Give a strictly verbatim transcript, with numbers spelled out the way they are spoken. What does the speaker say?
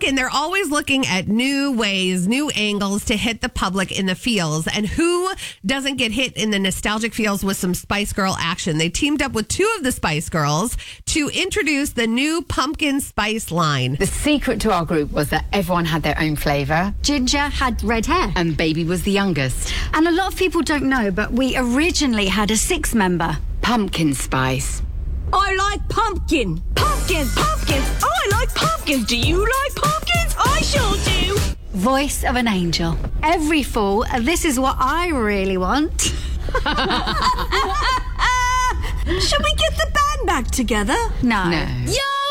and they're always looking at new ways, new angles to hit the public in the feels. And who doesn't get hit in the nostalgic feels with some Spice Girl action? They teamed up with two of the Spice Girls to introduce the new pumpkin spice line. The secret to our group was that everyone had their own flavour. Ginger had red hair. And Baby was the youngest. And a lot of people don't know, but we originally had a six-member. Pumpkin spice. I like pumpkin. Pumpkins, pumpkins. I like pumpkins. Do you like pumpkins? I sure do. Voice of an angel. Every fall, uh, this is what I really want. Shall we get the band back together? No. No. Yo!